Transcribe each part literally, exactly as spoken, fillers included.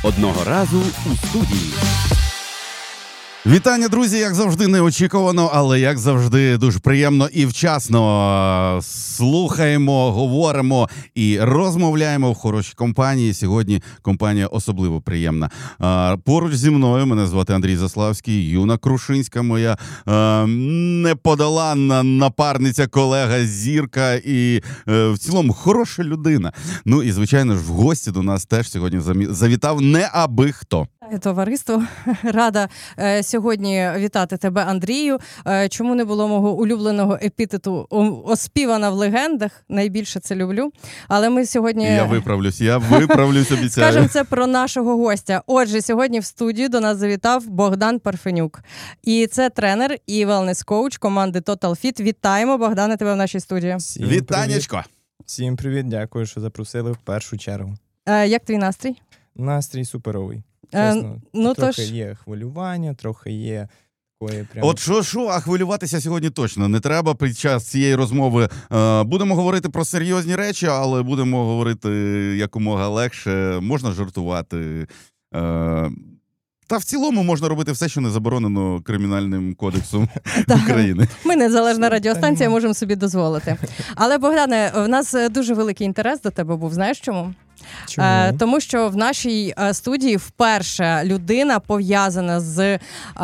Одного разу у студії. Вітання, друзі, як завжди, неочікувано, але як завжди дуже приємно і вчасно слухаємо, говоримо і розмовляємо в хорошій компанії. Сьогодні компанія особливо приємна. Поруч зі мною, мене звати Андрій Заславський, Юна Крушинська, моя неподоланна напарниця, колега, зірка і в цілому хороша людина. Ну і, звичайно ж, в гості до нас теж сьогодні завітав не аби хто. Товариство, рада е, сьогодні вітати тебе, Андрію. Е, чому не було мого улюбленого епітету «оспівана в легендах»? Найбільше це люблю. Але ми сьогодні... Я виправлюсь, я виправлюсь, обіцяю. Скажемо це про нашого гостя. Отже, сьогодні в студію до нас завітав Богдан Парфенюк. І це тренер і велнес-коуч команди Total Fit. Вітаємо, Богдане, тебе в нашій студії. Всім Вітанечко! Привіт. Всім привіт, дякую, що запросили в першу чергу. Е, як твій настрій? Настрій суперовий. Чесно, е, ну, трохи тож... є хвилювання, трохи є такої прямо... От що-що, а хвилюватися сьогодні точно не треба. Під час цієї розмови е, будемо говорити про серйозні речі, але будемо говорити якомога легше, можна жартувати. Е, Та в цілому можна робити все, що не заборонено Кримінальним кодексом України. Ми незалежна радіостанція, можемо собі дозволити. Але, Богдане, в нас дуже великий інтерес до тебе був. Знаєш чому? Чому? Е, тому що в нашій е, студії вперше людина пов'язана з е,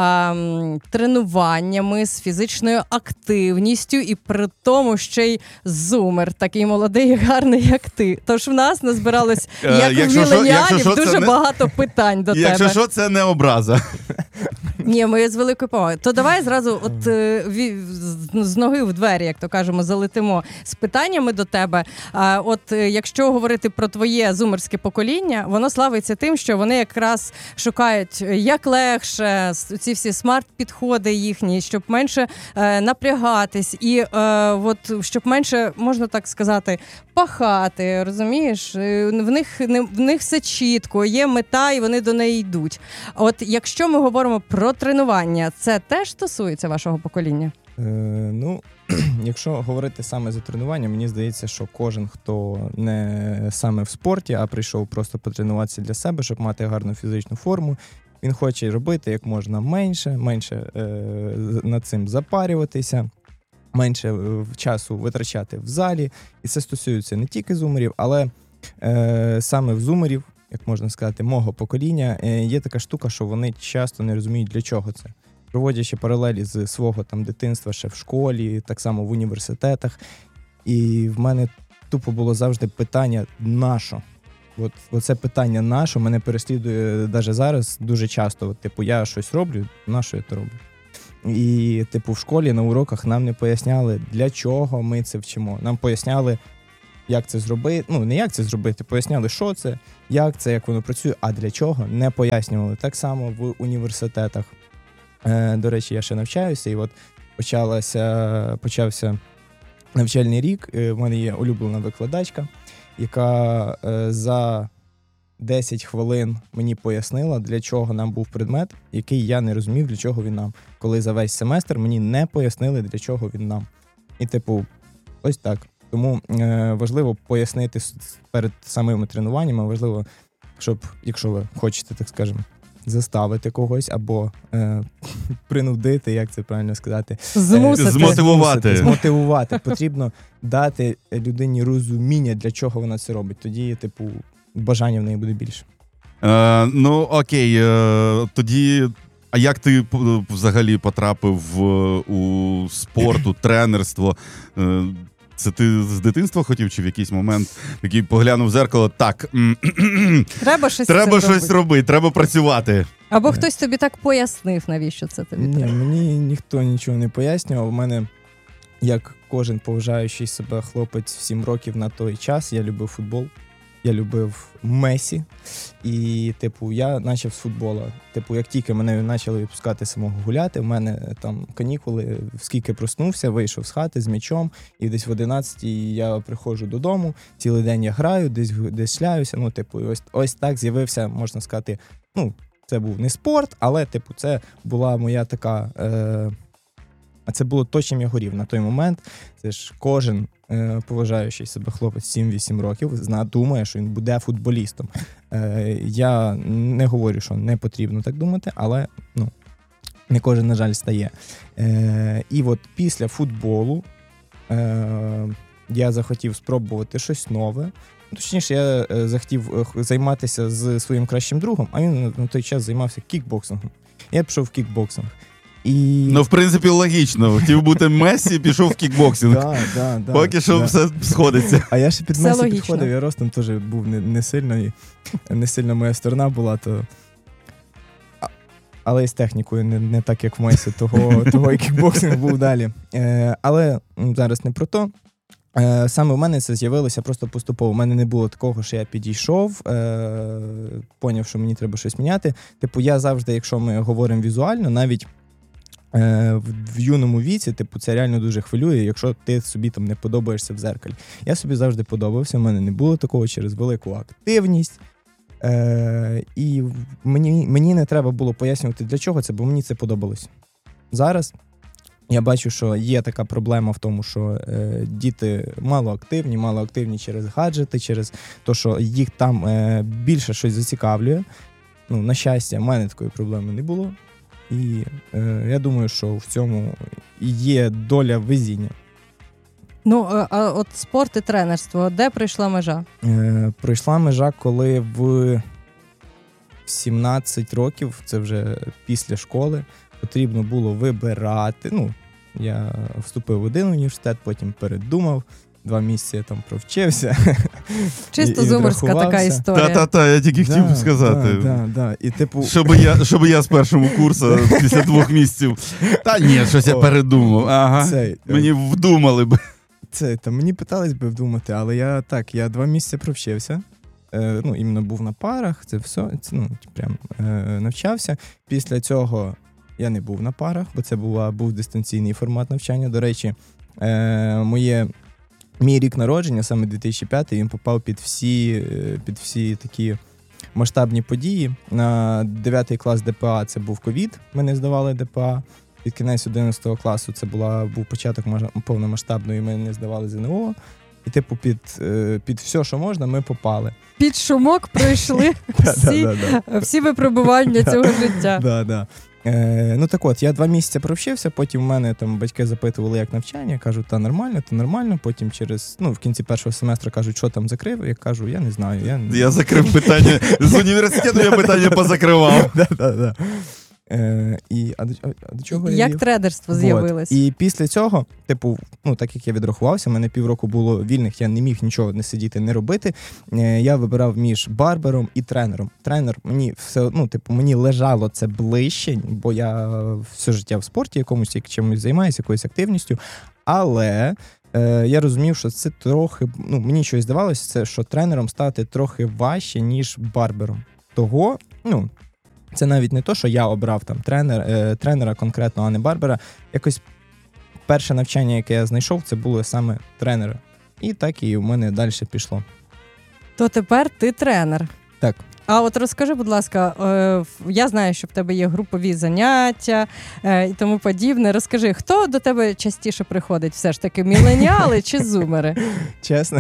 тренуваннями, з фізичною активністю і при тому ще й зумер, такий молодий і гарний, як ти. Тож в нас назбиралось, як е, в міленіалів, що, дуже не... багато питань до якщо тебе. Якщо що, це не образа. Ні, ми з великою повагою. То давай зразу от е, ві, з, з ноги в двері, як то кажемо, залетимо з питаннями до тебе. А, от е, якщо говорити про твоє зумерське покоління, воно славиться тим, що вони якраз шукають як легше, ці всі смарт-підходи їхні, щоб менше е, напрягатись і е, от, щоб менше, можна так сказати, пахати, розумієш? В них, в них все чітко, є мета і вони до неї йдуть. От якщо ми говоримо про тренування, це теж стосується вашого покоління? Е, ну, якщо говорити саме за тренування, мені здається, що кожен, хто не саме в спорті, а прийшов просто потренуватися для себе, щоб мати гарну фізичну форму, він хоче робити як можна менше, менше е, над цим запарюватися, менше часу витрачати в залі. І це стосується не тільки зумерів, але е, саме в зумерів, як можна сказати, мого покоління, е, є така штука, що вони часто не розуміють, для чого це. Проводячи паралелі з свого там дитинства ще в школі, так само в університетах. І в мене тупо було завжди питання «нащо?». От, оце питання «нащо?» мене переслідує навіть зараз дуже часто. От, типу, я щось роблю, нащо я це роблю? І, типу, в школі на уроках нам не поясняли, для чого ми це вчимо. Нам поясняли, як це зробити, ну, не як це зробити, поясняли, що це, як це, як воно працює, а для чого не пояснювали. Так само в університетах. Е, до речі, я ще навчаюся, і от почалася, почався навчальний рік. Е, в мене є улюблена викладачка, яка е, за десять хвилин мені пояснила, для чого нам був предмет, який я не розумів, для чого він нам. Коли за весь семестр мені не пояснили, для чого він нам. І, типу, ось так. Тому е, важливо пояснити перед самими тренуваннями, важливо, щоб, якщо ви хочете, так скажемо, заставити когось або е, принудити, як це правильно сказати, Змусити. Змотивувати. Змотивувати. Потрібно дати людині розуміння, для чого вона це робить. Тоді, типу, бажання в неї буде більше. Е, ну, окей, е, тоді, а як ти взагалі потрапив у спорт, у тренерство? Е, Це ти з дитинства хотів, чи в якийсь момент такий поглянув в зеркало, так, треба щось, треба щось робити. робити, треба працювати. Або хтось тобі так пояснив, навіщо це тобі Ні, треба? мені ніхто нічого не пояснював. У мене, як кожен поважаючий себе хлопець в сім років на той час, я любив футбол. Я любив Месі, і, типу, я почав з футболу. Типу, як тільки мене почали випускати самого гуляти, в мене там канікули, скільки проснувся, вийшов з хати з м'ячом, і десь в одинадцятій я приходжу додому, цілий день я граю, десь, десь шляюся, ну, типу, ось, ось так з'явився, можна сказати, ну, це був не спорт, але, типу, це була моя така... Е- А це було то, чим я горів на той момент. Це ж кожен е, поважаючий себе хлопець сім-вісім років зна, думає, що він буде футболістом. Е, я не говорю, що не потрібно так думати, але ну, не кожен, на жаль, стає. Е, і от після футболу е, я захотів спробувати щось нове. Точніше, я е, захотів е, займатися з своїм кращим другом, а він на той час займався кікбоксингом. Я пішов в кікбоксинг. І... Ну, в принципі, логічно. Хотів бути Мессі, пішов в кікбоксинг. Да, да, да, Поки що да. все сходиться. А я ще під Все Месі логічно. підходив, я ростом теж був не, не сильно, і не сильно моя сторона була, то... А- але і з технікою не, не так, як в Месі, того, того і кікбоксинг був далі. Е, але м, зараз не про то. Е, саме в мене це з'явилося просто поступово. У мене не було такого, що я підійшов, е, поняв, що мені треба щось міняти. Типу, я завжди, якщо ми говоримо візуально, навіть е, в, в юному віці, типу, це реально дуже хвилює, якщо ти собі там не подобаєшся в зеркалі. Я собі завжди подобався, в мене не було такого через велику активність. Е, і мені, мені не треба було пояснювати, для чого це, бо мені це подобалось. Зараз я бачу, що є така проблема в тому, що е, діти мало активні, мало активні через гаджети, через те, що їх там е, більше щось зацікавлює. Ну, на щастя, в мене такої проблеми не було. І е, я думаю, що в цьому і є доля везіння. Ну, а, а от спорт і тренерство, де прийшла межа? Е, пройшла межа, коли в сімнадцять років, це вже після школи, потрібно було вибирати. Ну, я вступив в один університет, потім передумав, два місяці я там провчився. Чисто і- і зумерська така відрахувався. історія. Та-та-та, я тільки хотів Да, сказати. Да, да, да. І типу, Щоб я, щоб я з першого курсу після двох місяців. Та ні, щось я О, передумав. Ага. цей, е, Мені вдумали би. Це, та мені питались би вдумати, але я так, я два місяці провчився. Е, ну, іменно був на парах, це все, це, ну, прям е, навчався. Після цього я не був на парах, бо це була, був дистанційний формат навчання. До речі, е, моє, мій рік народження, саме дві тисячі п'ятий, він попав під всі, е, під всі такі масштабні події. На дев'ятий клас ДПА це був ковід, ми не здавали ДПА. Під кінець одинадцятого класу це була, був початок мажа- повномасштабної, ми не здавали ЗНО. І типу під, е, під все, що можна, ми попали. Під шумок пройшли всі, Да-да-да. всі випробування цього життя. Да, да. Е, ну так от, я два місяці провчився, потім в мене там батьки запитували, як навчання. Я кажу, та нормально, то нормально. Потім через, ну, в кінці першого семестру кажуть, що там закрив. Я кажу, я не знаю. Я, Я закрив питання. З університету я питання позакривав. да, да, да. Е, і, а, до, а до чого я Як вів? тренерство Вот. з'явилось? І після цього, типу, ну так як я відрахувався, в мене півроку було вільних, я не міг нічого не сидіти, не робити. Е, я вибирав між барбером і тренером. Тренер мені все, ну, типу, мені лежало це ближче, бо я все життя в спорті якомусь як чимось займаюся, якоюсь активністю. Але е, я розумів, що це трохи, ну, мені щось здавалося, це, що тренером стати трохи важче, ніж барбером. Того, ну, це навіть не то, що я обрав там тренер, е, тренера конкретно, а не барбера. Якось перше навчання, яке я знайшов, це було саме тренера. І так і в мене далі пішло. То тепер ти тренер. Так. А от розкажи, будь ласка, е, в- я знаю, що в тебе є групові заняття е, і тому подібне. Розкажи, хто до тебе частіше приходить? Все ж таки, міленіали чи зумери? Чесно.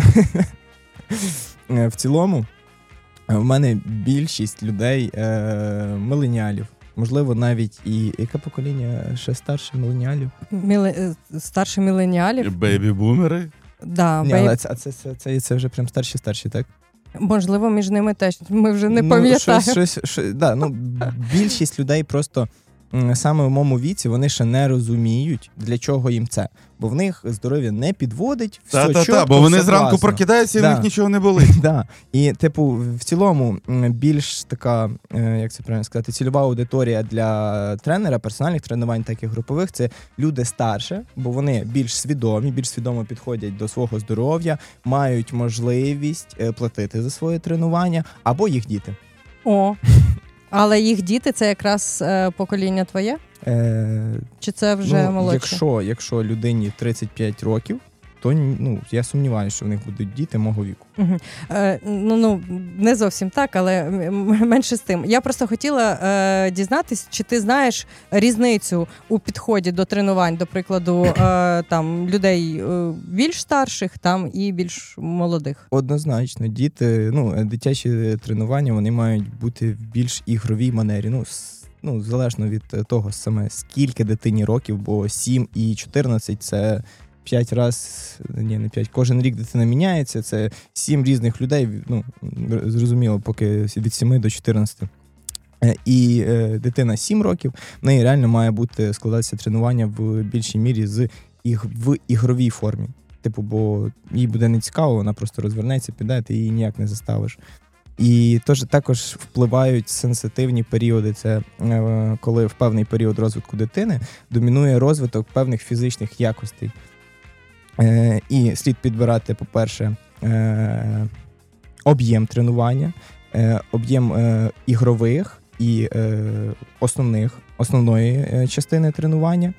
Е, В цілому, е, в мене більшість людей е, миленіалів. Можливо, навіть і яке покоління ще старше миленіалів? Міле... е, Старші міленіалів? Бейбі-бумери. Да, Ні, бей- але це, це, це, це, це вже прям старші-старші, так? Можливо, між ними теж. Ми вже не Ну, пам'ятаємо. щось, щось, щось, да, ну, більшість людей просто м, саме в моєму віці вони ще не розуміють, для чого їм це. Бо в них здоров'я не підводить, все Та-та-та, чітко, бо вони все зранку класно. прокидаються, і в Да. них нічого не болить. Да. І, типу, в цілому, м, більш така, е, як це правильно сказати, цільова аудиторія для тренера, персональних тренувань, так і групових, це люди старше, бо вони більш свідомі, більш свідомо підходять до свого здоров'я, мають можливість е, платити за своє тренування, або їх діти. О. Але їх діти це якраз е, покоління твоє? Е, Чи це вже ну, молодше? якщо, якщо людині тридцять п'ять років, то ну, я сумніваюся, що в них будуть діти мого віку. Угу. Е, ну, ну, не зовсім так, але м- менше з тим. Я просто хотіла е, дізнатись, чи ти знаєш різницю у підході до тренувань, до прикладу, е, там, людей е, більш старших там, і більш молодих? Однозначно, діти, ну, дитячі тренування, вони мають бути в більш ігровій манері. Ну, ну, залежно від того саме, скільки дитині років, бо сім і чотирнадцять – це п'ять раз, ні, не п'ять, кожен рік дитина міняється, це сім різних людей, ну, зрозуміло, поки від семи до чотирнадцяти. І е, дитина сім років, в неї реально має бути складатися тренування в більшій мірі з іг, в ігровій формі. Типу, бо їй буде не цікаво, вона просто розвернеться, піде, ти її ніяк не заставиш. І тож, також впливають сенситивні періоди. Це е, коли в певний період розвитку дитини домінує розвиток певних фізичних якостей. Е, і слід підбирати, по-перше, е, об'єм тренування, е, об'єм е, ігрових і е, основних, основної е, частини тренування.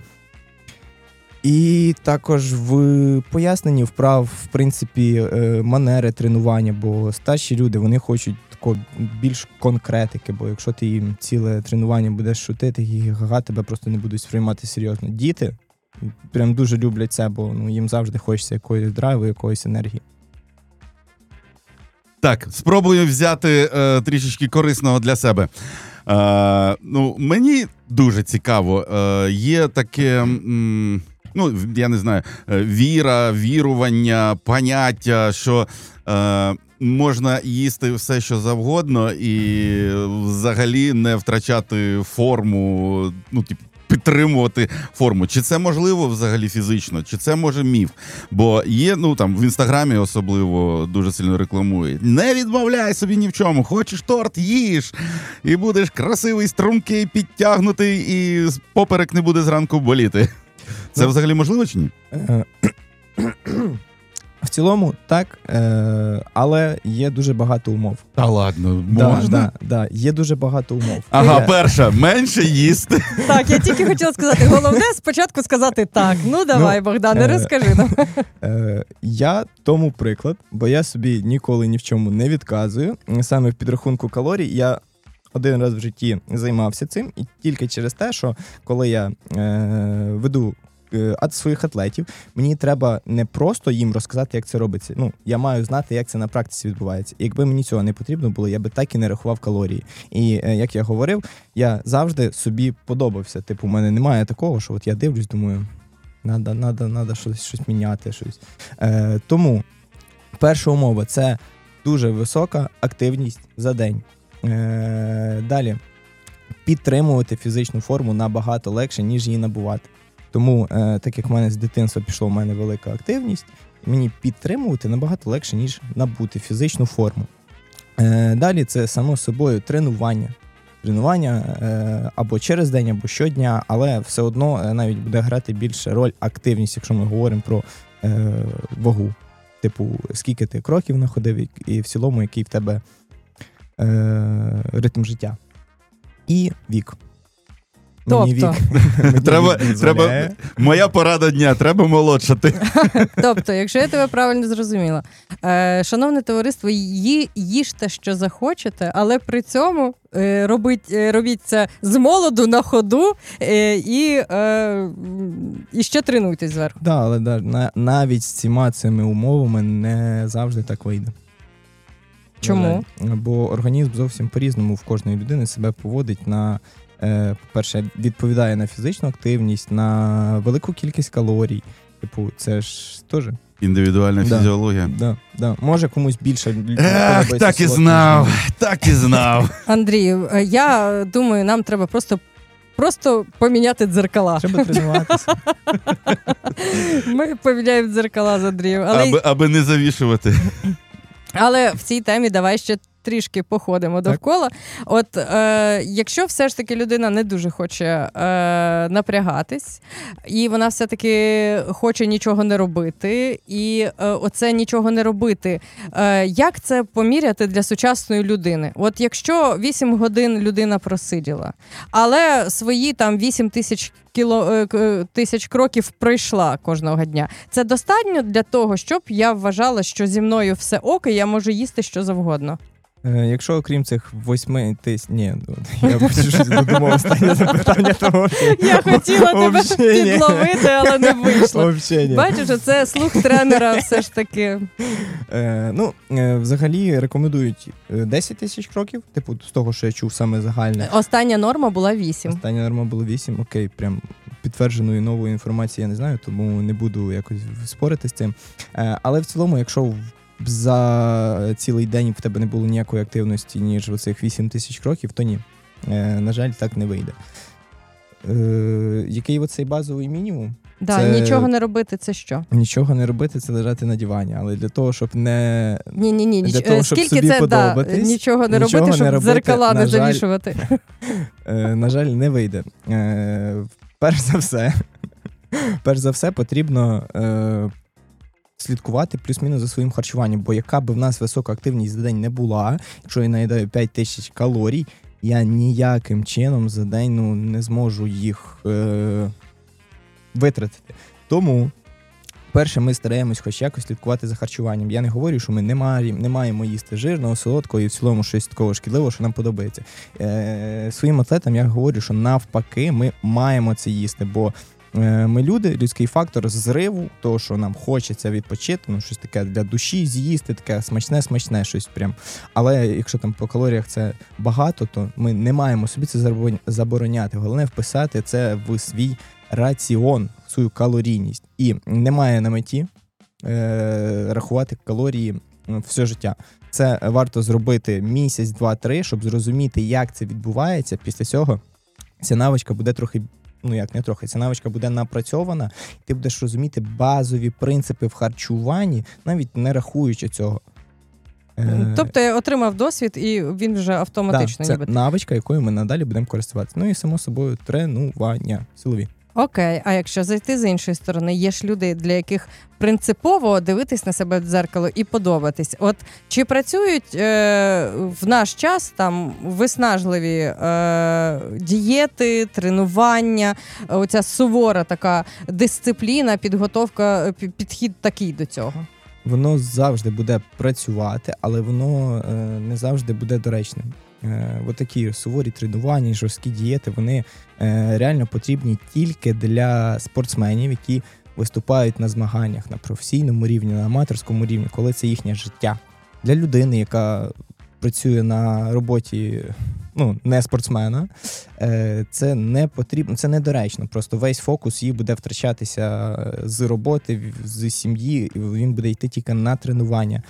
І також в поясненні вправ, в принципі, манери тренування, бо старші люди, вони хочуть такого більш конкретики, бо якщо ти їм ціле тренування будеш шутити, гі-га-га, тебе просто не будуть сприймати серйозно. Діти прям дуже люблять це, бо ну, їм завжди хочеться якоїсь драйву, якоїсь енергії. Так, спробую взяти е, трішечки корисного для себе. Е, ну, мені дуже цікаво. Е, є таке... М- Ну, я не знаю, віра, вірування, поняття, що е, можна їсти все, що завгодно, і взагалі не втрачати форму, ну, типу, підтримувати форму. Чи це можливо взагалі фізично, чи це може міф? Бо є, ну, там, в Інстаграмі особливо дуже сильно рекламують. Не відмовляй собі ні в чому. Хочеш торт – їж. І будеш красивий, стрункий, підтягнутий, і поперек не буде зранку боліти. Це взагалі можливо чи ні? В цілому, так, але є дуже багато умов. Та ладно, да, можна? Да, да, є дуже багато умов. Ага, перша, менше їсти. Так, я тільки хотіла сказати, головне спочатку сказати так. Ну, давай, ну, Богдане, е- розкажи нам. Е- я тому приклад, бо я собі ніколи ні в чому не відказую. Саме в підрахунку калорій я один раз в житті займався цим, і тільки через те, що коли я е- веду від своїх атлетів, мені треба не просто їм розказати, як це робиться. Ну, я маю знати, як це на практиці відбувається. І якби мені цього не потрібно було, я би так і не рахував калорії. І, як я говорив, я завжди собі подобався. Типу, у мене немає такого, що от я дивлюсь, думаю, надо, надо, надо щось, щось міняти, щось. Е, тому перша умова – це дуже висока активність за день. Е, далі. Підтримувати фізичну форму набагато легше, ніж її набувати. Тому, е, так як в мене з дитинства пішла в мене велика активність, мені підтримувати набагато легше, ніж набути фізичну форму. Е, далі це, само собою, тренування. Тренування е, або через день, або щодня, але все одно е, навіть буде грати більше роль активність, якщо ми говоримо про е, вагу. Типу, скільки ти кроків находив і, і в цілому, який в тебе е, ритм життя. І вік. Тобто, вік, треба, треба, моя порада дня, треба молодшати. Тобто, якщо я тебе правильно зрозуміла, е, шановне товариство, ї, їжте, що захочете, але при цьому е, робіть, е, робіть це з молоду на ходу е, і, е, і ще тренуйтесь зверху. Так, да, але да, на, навіть з цими цими умовами не завжди так вийде. Чому? Бо організм зовсім по-різному в кожної людини себе поводить на... По-перше, відповідає на фізичну активність, на велику кількість калорій. Типу, це ж теж... Індивідуальна да, фізіологія. Да, да. Може комусь більше Ех, так і знав, так і знав. Андрію, я думаю, нам треба просто Просто поміняти дзеркала. Треба тренуватися. Ми поміняємо дзеркала з Андрієм. Але... Аби, аби не завішувати. Але в цій темі давай ще трішки походимо довкола. От е, якщо все ж таки людина не дуже хоче е, напрягатись, і вона все-таки хоче нічого не робити, і е, оце нічого не робити, е, як це поміряти для сучасної людини? От якщо вісім годин людина просиділа, але свої там вісім тисяч кіло, тисяч кроків пройшла кожного дня. Це достатньо для того, щоб я вважала, що зі мною все ок, і я можу їсти що завгодно? Е, Якщо окрім цих восьми тисяч... Ні, я щось додумав останнє запитання. Того, я хотіла тебе вообще ні. підловити, але не вийшло. Вообще ні. Бачиш, що це слух тренера все ж таки. Е, ну, е, взагалі рекомендують десять тисяч кроків, типу, з того, що я чув саме загальне. Остання норма була вісім. Остання норма була вісім, окей, прям підтвердженої нової інформації я не знаю, тому не буду якось спорити з цим. Е, але в цілому, якщо за цілий день в тебе не було ніякої активності, ніж оцих вісім тисяч кроків, то ні. Е, на жаль, так не вийде. Е, який оцей базовий мінімум? Да, це... Нічого не робити, це що? Нічого не робити, це лежати на дивані. Але для того, щоб не... Ні-ні-ні, для того, щоб скільки собі це, да, подобатись, нічого не нічого робити, не щоб робити, дзеркала на не жаль. завішувати. Е, на жаль, не вийде. Е, перш за все, перш за все потрібно е, слідкувати плюс-мінус за своїм харчуванням, бо яка б в нас висока активність за день не була, якщо я наїдаю п'ять тисяч калорій, я ніяким чином за день ну, не зможу їх е, витратити. Тому, перше, ми стараємось хоч якось слідкувати за харчуванням. Я не говорю, що ми не маємо, не маємо їсти жирного, солодкого і в цілому щось такого шкідливого, що нам подобається. Е, своїм атлетам я говорю, що навпаки ми маємо це їсти, бо е, ми люди, людський фактор зриву, того, що нам хочеться відпочити, ну щось таке для душі з'їсти, таке смачне-смачне щось прям. Але якщо там по калоріях це багато, то ми не маємо собі це забороняти. Головне вписати це в свій раціон, свою калорійність. І немає на меті е, рахувати калорії все життя. Це варто зробити місяць, два, три, щоб зрозуміти, як це відбувається. Після цього ця навичка буде трохи, ну як не трохи, ця навичка буде напрацьована, і ти будеш розуміти базові принципи в харчуванні, навіть не рахуючи цього. Тобто я отримав досвід, і він вже автоматично. Так, ніби. це навичка, якою ми надалі будемо користуватися. Ну і, само собою, тренування силові. Окей, а якщо зайти з іншої сторони, є ж люди, для яких принципово дивитись на себе в дзеркало і подобатись. От чи працюють е, в наш час там виснажливі е, дієти, тренування, оця сувора така дисципліна, підготовка, підхід такий до цього? Воно завжди буде працювати, але воно е, не завжди буде доречним. Е, отакі суворі тренування, жорсткі дієти, вони е, реально потрібні тільки для спортсменів, які виступають на змаганнях на професійному рівні, на аматорському рівні, коли це їхнє життя. Для людини, яка працює на роботі, ну, не спортсмена, е, це не потрібно, це недоречно. Просто весь фокус її буде втрачатися з роботи, з сім'ї, і він буде йти тільки на тренування.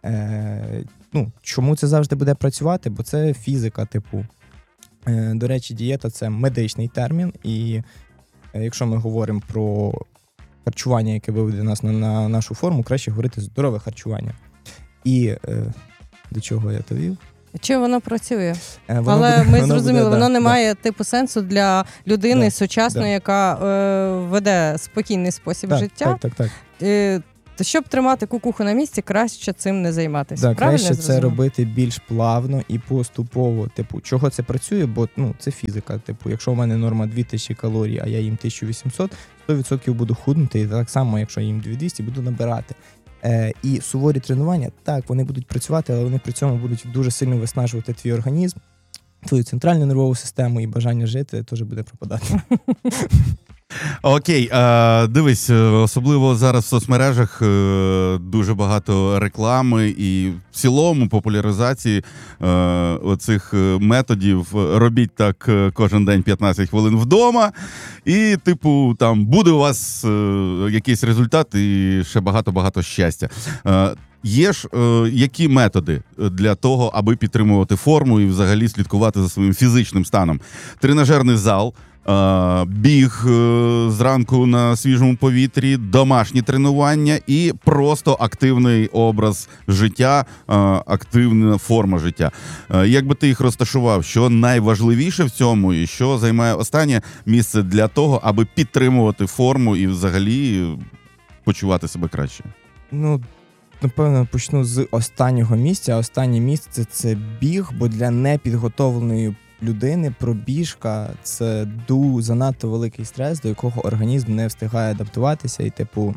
Е, ну, чому це завжди буде працювати? Бо це фізика, типу. Е, до речі, дієта – це медичний термін, і е, якщо ми говоримо про харчування, яке виведе нас на, на нашу форму, краще говорити здорове харчування. І е, до чого я довів? Чи воно працює? Е, воно Але буде, ми воно зрозуміли, буде, воно да, не да. має типу сенсу для людини Да, сучасної, да. яка е, веде спокійний спосіб Так, життя. так, так, так. Е, то щоб тримати кукуху на місці, краще цим не займатися. Да, Правильно краще я це зрозуміла? робити більш плавно і поступово. Типу, чого це працює? Бо ну, це фізика. Типу, якщо в мене норма дві тисячі калорій, а я їм тисячу вісімсот, сто відсотків буду худнути, і так само, якщо я їм дві тисячі двісті, буду набирати. Е, і суворі тренування, так, вони будуть працювати, але вони при цьому будуть дуже сильно виснажувати твій організм, твою центральну нервову систему, і бажання жити теж буде пропадати. Окей, е, дивись, особливо зараз в соцмережах е, дуже багато реклами і в цілому популяризації е, оцих методів. Робіть так кожен день п'ятнадцять хвилин вдома, і, типу, там буде у вас е, якийсь результат і ще багато-багато щастя. Е, Є ж е, які методи для того, аби підтримувати форму і взагалі слідкувати за своїм фізичним станом? Тренажерний зал, е, біг е, зранку на свіжому повітрі, домашні тренування і просто активний образ життя, е, активна форма життя. Е, як би ти їх розташував? Що найважливіше в цьому і що займає останнє місце для того, аби підтримувати форму і взагалі почувати себе краще? Ну, напевно, почну з останнього місця. Останнє місце – це біг, бо для непідготовленої людини пробіжка – це ду занадто великий стрес, до якого організм не встигає адаптуватися, і, типу,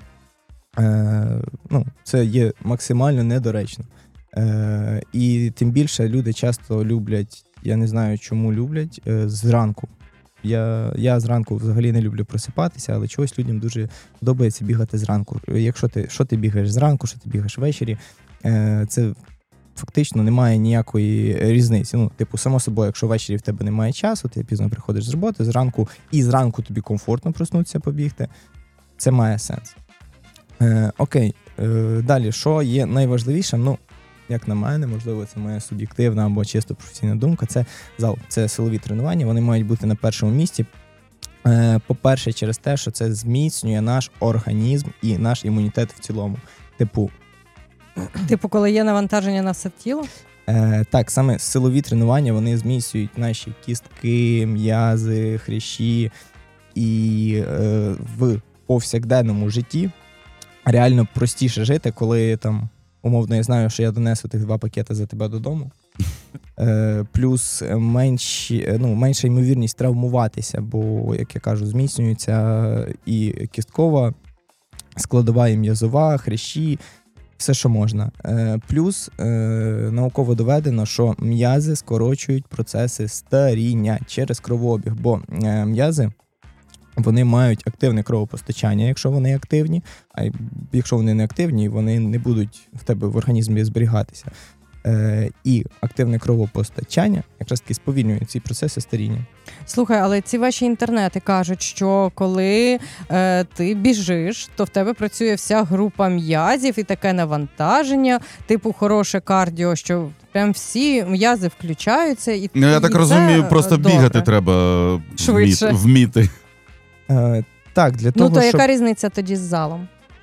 е, ну, це є максимально недоречно. Е, і тим більше люди часто люблять, я не знаю, чому люблять, е, зранку. Я, я зранку взагалі не люблю просипатися, але чогось людям дуже подобається бігати зранку. Якщо ти, що ти бігаєш зранку, що ти бігаєш ввечері, е, це фактично немає ніякої різниці. Ну, типу, само собою, якщо ввечері в тебе немає часу, ти пізно приходиш з роботи, зранку, і зранку тобі комфортно проснутися, побігти, це має сенс. Е, окей, е, далі, що є найважливішим? Ну, як на мене, можливо, це моя суб'єктивна або чисто професійна думка, це зал, це силові тренування, вони мають бути на першому місці. Е, по-перше, через те, що це зміцнює наш організм і наш імунітет в цілому. Типу, Типу, коли є навантаження на все тіло? Е, так, саме силові тренування, вони зміцнюють наші кістки, м'язи, хрящі, і е, в повсякденному житті реально простіше жити, коли там, умовно, я знаю, що я донесу тих два пакети за тебе додому. Е, плюс менші, ну, менша ймовірність травмуватися, бо, як я кажу, зміцнюється і кісткова складова, і м'язова, хрящі, все, що можна. Е, плюс е, науково доведено, що м'язи скорочують процеси старіння через кровообіг, бо е, м'язи, вони мають активне кровопостачання, якщо вони активні, а якщо вони не активні, вони не будуть в тебе в організмі зберігатися. Е, і активне кровопостачання якраз таки сповільнює ці процеси старіння. Слухай, але ці ваші інтернети кажуть, що коли е, ти біжиш, то в тебе працює вся група м'язів і таке навантаження, типу хороше кардіо, що прям всі м'язи включаються. І, Ну, я і так це розумію, просто добре. бігати треба Швидше. вміти. вміти. Е, так, для того, Ну, то щоб... яка різниця тоді з залом?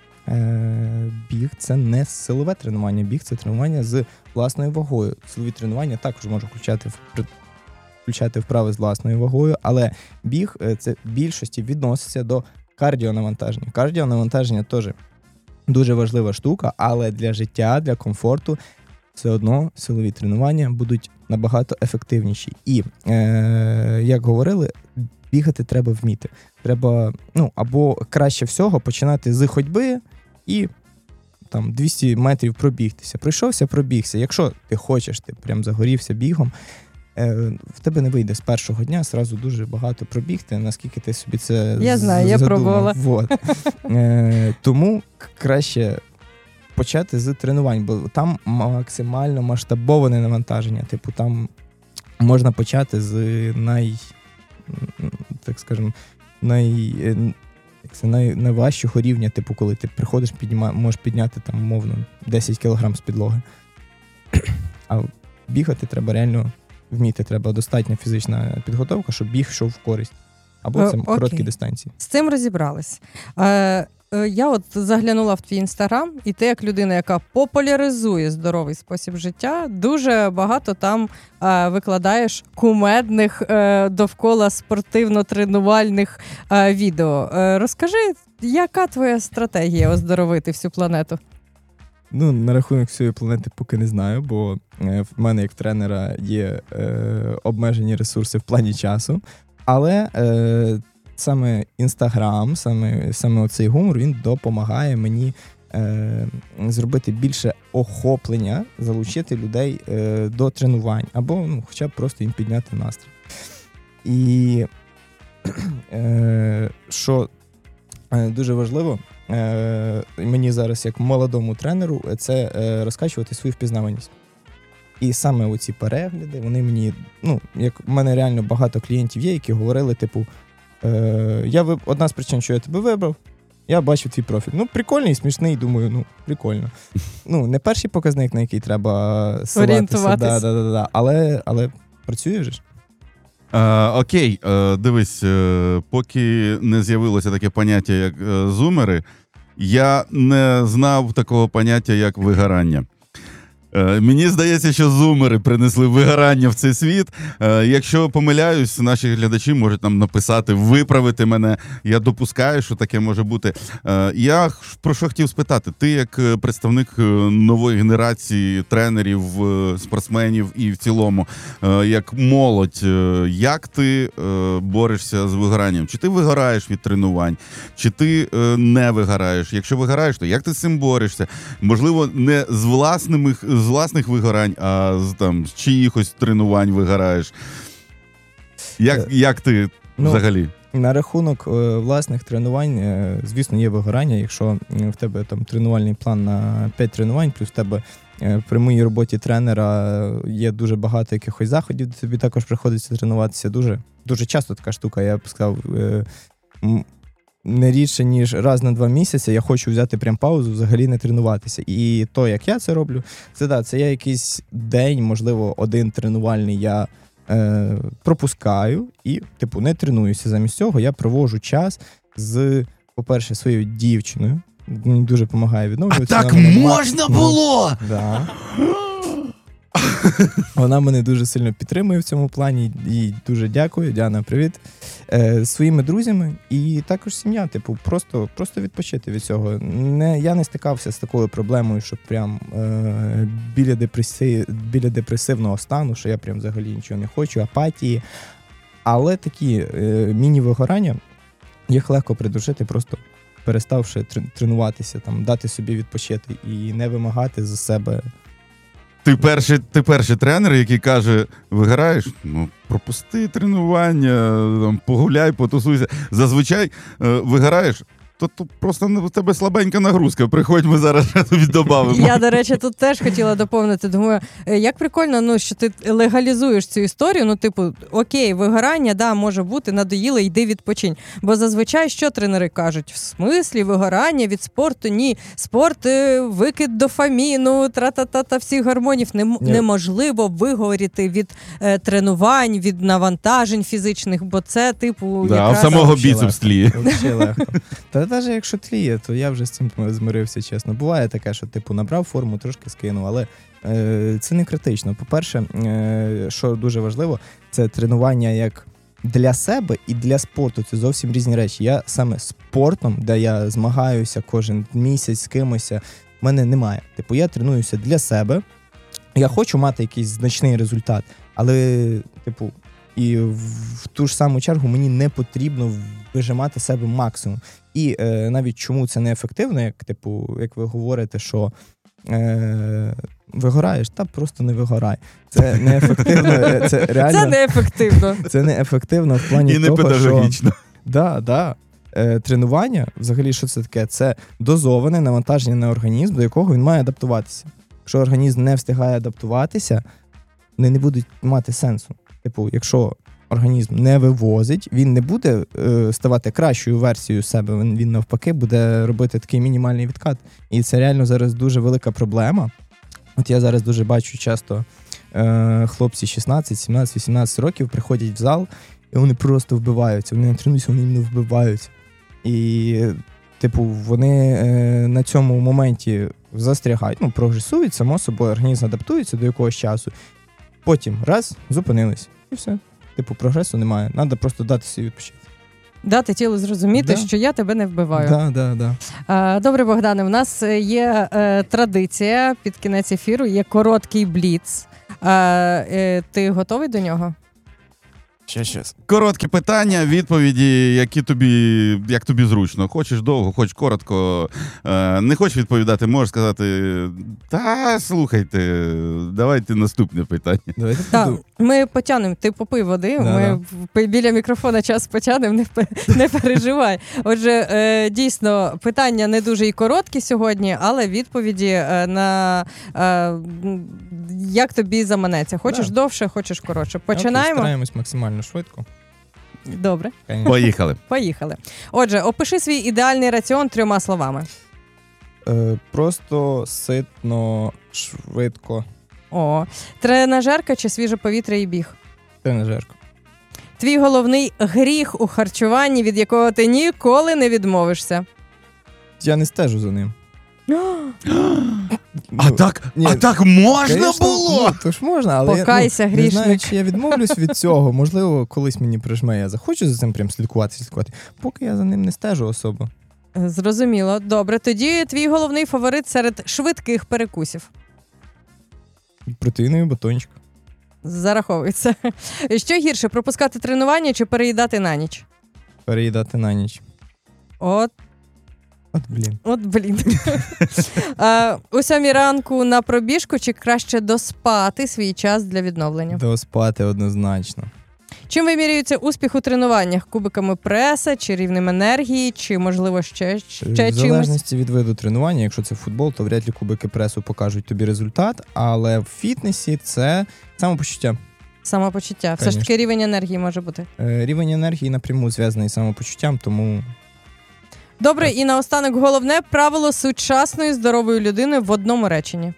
Е, біг – це не силове тренування, біг – це тренування з власною вагою. Силові тренування також можуть включати, в, включати вправи з власною вагою, але біг – це в більшості відноситься до кардіонавантаження. Кардіонавантаження теж дуже важлива штука, але для життя, для комфорту все одно силові тренування будуть набагато ефективніші. І, е, як говорили, бігати треба вміти. Треба, ну, або краще всього починати з ходьби і там двісті метрів пробігтися. Пройшовся, пробігся. Якщо ти хочеш, ти прям загорівся бігом, е, в тебе не вийде з першого дня зразу дуже багато пробігти, наскільки ти собі це Я знаю, я задумав. пробувала. Вот. Е, тому краще почати з тренувань, бо там максимально масштабоване навантаження. Типу, там можна почати з най... так скажемо, най, як це, най, найважчого рівня, типу, коли ти приходиш, підніма, можеш підняти там, умовно, десять кілограм з підлоги. А бігати треба реально вміти, треба достатня фізична підготовка, щоб біг йшов в користь. Або це О, короткі окей. дистанції. З цим розібрались. Е, е, я от заглянула в твій інстаграм, і ти, як людина, яка популяризує здоровий спосіб життя, дуже багато там е, викладаєш кумедних е, довкола спортивно-тренувальних е, відео. Е, розкажи, яка твоя стратегія оздоровити всю планету? Ну, на рахунок всієї планети поки не знаю, бо е, в мене як тренера є е, обмежені ресурси в плані часу. Але е, саме Інстаграм, саме, саме оцей гумор, він допомагає мені е, зробити більше охоплення, залучити людей е, до тренувань, або ну, хоча б просто їм підняти настрій. І е, що е, дуже важливо, е, мені зараз як молодому тренеру, це е, розкачувати свою впізнаваність. І саме оці перегляди, вони мені, ну, як в мене реально багато клієнтів є, які говорили, типу, е, я виб... одна з причин, що я тебе вибрав, Я бачив твій профіль. Ну, прикольний, смішний, думаю, ну, прикольно. Ну, не перший показник, на який треба ссилатися. Орієнтуватись. Да, да, да, да. Але, але працює вже ж. Е, окей, е, дивись, е, поки не з'явилося таке поняття, як е, зумери, я не знав такого поняття, як вигорання. Е, мені здається, що зумери принесли вигорання в цей світ. Е, якщо помиляюсь, наші глядачі можуть нам написати, виправити мене. Я допускаю, що таке може бути. Е, я про що хотів спитати? Ти як представник нової генерації тренерів, спортсменів і в цілому, е, як молодь, е, як ти е, борешся з вигоранням? Чи ти вигораєш від тренувань? Чи ти е, не вигораєш? Якщо вигораєш, то як ти з цим борешся? Можливо, не з власними з власних вигорань, а з там з чиїхось тренувань вигораєш. Як, як ти ну, взагалі? На рахунок е, власних тренувань, е, звісно, є вигорання. Якщо е, в тебе там тренувальний план на п'ять тренувань, плюс в тебе е, при моїй роботі тренера є дуже багато якихось заходів, де тобі також приходиться тренуватися. Дуже, дуже часто така штука, я б сказав, е, м- не рідше, ніж раз на два місяці я хочу взяти прям паузу, взагалі не тренуватися. І то, як я це роблю, це да, це я якийсь день, можливо, один тренувальний я е, пропускаю і, типу, не тренуюся. Замість цього я проводжу час з, по-перше, своєю дівчиною. Мені дуже допомагає відновлюватися. А так Вона мене можна ма- було? Да. Вона мене дуже сильно підтримує в цьому плані. Їй дуже дякую. Діана, привіт. Е, своїми друзями і також сім'я. Типу, просто, просто відпочити від цього. Не, я не стикався з такою проблемою, що прям е, біля, депреси, біля депресивного стану, що я прям взагалі нічого не хочу, апатії. Але такі е, міні-вигорання, їх легко придушити, просто переставши тренуватися, там, дати собі відпочити і не вимагати за себе. Ти перший, ти перший тренер, який каже, виграєш? Ну, пропусти тренування, там, погуляй, потусуйся. Зазвичай е, виграєш, то, то просто в тебе слабенька нагрузка. Приходь, ми зараз тобі додамо. Я, до речі, тут теж хотіла доповнити. Думаю, як прикольно, ну, що ти легалізуєш цю історію. Ну, типу, окей, вигорання, да, може бути, надоїло, йди відпочинь. Бо зазвичай що тренери кажуть? В смислі, вигорання від спорту? Ні. Спорт, викид дофаміну, тра-та-та-та, всіх гормонів. Нем- неможливо вигоріти від е, тренувань, від навантажень фізичних, бо це, типу, да, якраз... а в самого біцепс тліє. Взагалі легко. Та навіть якщо тліє, то я вже з цим змирився, чесно. Буває таке, що типу набрав форму, трошки скинув, але е, це не критично. По-перше, е, що дуже важливо, це тренування як для себе і для спорту. Це зовсім різні речі. Я саме спортом, де я змагаюся кожен місяць з кимось, в мене немає. Типу, я тренуюся для себе, я хочу мати якийсь значний результат, але, типу, і в ту ж саму чергу мені не потрібно вижимати себе максимум. І е, навіть чому це неефективно, як, типу, як ви говорите, що е, вигораєш, та просто не вигорай. Це неефективно. Це реально Це неефективно. Це неефективно в плані І не того, педагогічно. що да, да, е, тренування, взагалі, що це таке? Це дозоване навантаження на організм, до якого він має адаптуватися. Якщо організм не встигає адаптуватися, вони не будуть мати сенсу. Типу, якщо організм не вивозить, він не буде е, ставати кращою версією себе, він, він навпаки буде робити такий мінімальний відкат. І це реально зараз дуже велика проблема. От я зараз дуже бачу часто е, хлопці шістнадцять, сімнадцять, вісімнадцять років приходять в зал, і вони просто вбиваються, вони не тренуються, вони іменно вбиваються. І, типу, вони е, на цьому моменті застрягають, ну, прогресують, само собою, організм адаптується до якогось часу. Потім раз, зупинились, і все. Типу, прогресу немає. Треба просто дати собі відпочити. Дати тілу зрозуміти, Да. що я тебе не вбиваю. Да, да, да. А, добре, Богдане, в нас є е, традиція під кінець ефіру, є короткий бліц. А, е, ти готовий до нього? Ще, щас. Короткі питання, відповіді, які тобі, як тобі зручно. Хочеш довго, хочеш коротко. Е, не хочеш відповідати, можеш сказати, та слухайте, давайте наступне питання. Давайте Так, піду. ми потягнемо, ти попий води, Да, ми в- біля мікрофона час потягнемо, не, пе- не переживай. Отже, е, дійсно, питання не дуже і короткі сьогодні, але відповіді е, на е, м, як тобі заманеться. Хочеш Да. довше, хочеш коротше. Окей, Починаємо? стараємось максимально швидко. Добре, Поїхали. поїхали. Отже, опиши свій ідеальний раціон трьома словами. Е, просто, ситно, швидко. О, тренажерка чи свіже повітря і біг? Тренажерка. Твій головний гріх у харчуванні, від якого ти ніколи не відмовишся. Я не стежу за ним. А так, ні, а так можна Конечно, було? Ну, то ж можна, але Покайся, ну, не грішник. знаю, чи я відмовлюсь від цього. Можливо, колись мені прижме, я захочу за цим прям слідкувати, слідкувати. Поки я за ним не стежу особо. Зрозуміло. Добре, тоді твій головний фаворит серед швидких перекусів. Протеїновий батончик. Зараховується. Що гірше, пропускати тренування чи переїдати на ніч? Переїдати на ніч. От, От, блін. от блін. А, у сьомій ранку на пробіжку чи краще доспати свій час для відновлення? Доспати однозначно. Чим вимірюється успіх у тренуваннях? Кубиками преса, чи рівнем енергії, чи, можливо, ще, ще В чимось? залежності від виду тренування, якщо це футбол, то вряд ли кубики пресу покажуть тобі результат, але в фітнесі це самопочуття. Самопочуття. Все ж Конечно. таки рівень енергії може бути. Е, Рівень енергії напряму зв'язаний з самопочуттям, тому Добре, і наостанок головне правило сучасної здорової людини в одному реченні.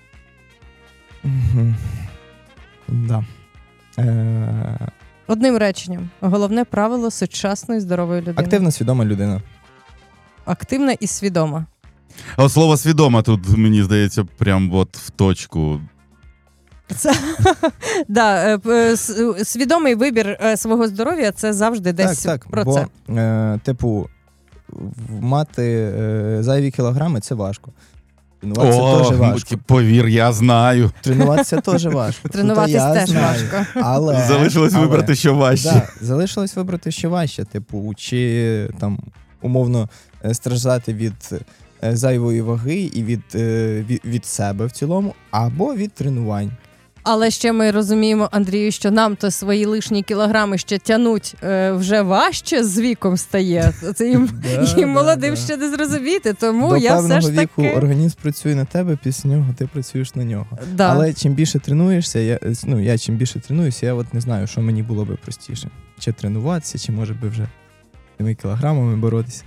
Мгм. да. Е, Одним реченням. Головне правило сучасної здорової людини. Активна, свідома людина. Активна і свідома. А от слово свідома тут, мені здається, прям от в точку. Це, да, е, п- с- свідомий вибір е, свого здоров'я – це завжди десь так, так, про бо, це. Е, типу, в- мати е, зайві кілограми – це важко. Тренуватися О, теж важко. повір, я знаю. Тренуватися теж важко. Тренуватись Та я теж знаю. важко. Але, Залишилось але, вибрати, що важче. Да, залишилось вибрати що важче, типу, чи там умовно е, страждати від е, зайвої ваги і від, е, від, від себе в цілому, або від тренувань. Але ще ми розуміємо, Андрію, що нам то свої лишні кілограми ще тянуть е, вже важче з віком стає. Це їм, Да, їм да, молодим да. ще не зрозуміти, тому До я все певного ж віку таки... організм працює на тебе, після нього ти працюєш на нього. Да. Але чим більше тренуєшся, я, ну, я чим більше тренуюся, я от не знаю, що мені було би простіше. Чи тренуватися, чи може би вже тими кілограмами боротися.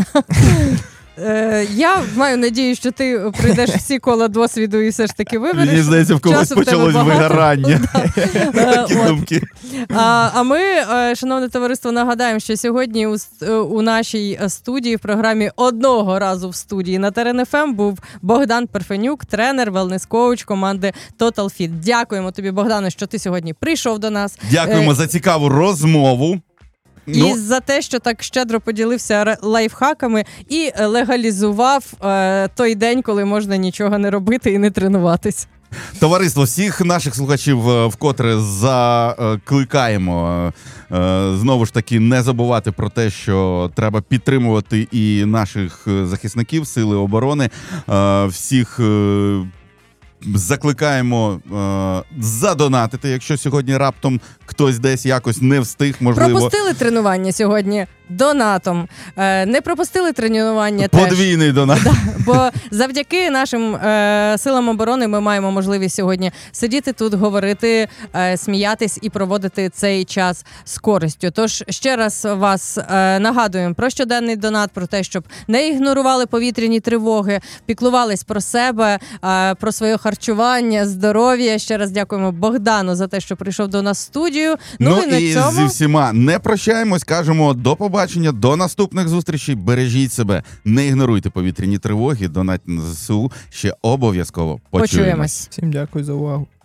Е, я маю надію, що ти пройдеш всі кола досвіду і все ж таки вибереш. Мені здається, в когось Часу в тебе почалось багато. вигорання. Е, Такі от. думки. А, а ми, е, шановне товариство, нагадаємо, що сьогодні у, ст- е, у нашій студії в програмі «Одного разу в студії» на Терен еф ем був Богдан Перфенюк, тренер, велнес-коуч команди Total Fit. Дякуємо тобі, Богдане, що ти сьогодні прийшов до нас. Дякуємо Е, за цікаву розмову. І Ну, за те, що так щедро поділився ре- лайфхаками і е, легалізував е, той день, коли можна нічого не робити і не тренуватись. товариство, всіх наших слухачів е, вкотре закликаємо е, е, знову ж таки не забувати про те, що треба підтримувати і наших е, захисників, сили оборони, е, всіх е, закликаємо е, задонатити, якщо сьогодні раптом хтось десь якось не встиг, можливо, Пропустили тренування сьогодні донатом. Е, не пропустили тренування теж. подвійний донат. Бо завдяки нашим е, силам оборони ми маємо можливість сьогодні сидіти тут, говорити, е, сміятись і проводити цей час з користю. Тож ще раз вас е, нагадуємо про щоденний донат, про те, щоб не ігнорували повітряні тривоги, піклувались про себе, е, про своє харчування, здоров'я. Ще раз дякуємо Богдану за те, що прийшов до нас в студію. Ну, і на і цьому зі всіма не прощаємось, кажемо до побачення, до наступних зустрічей. Бережіть себе, не ігноруйте повітряні тривоги, донатьте на зе се у, ще обов'язково почуємось. почуємось. Всім дякую за увагу.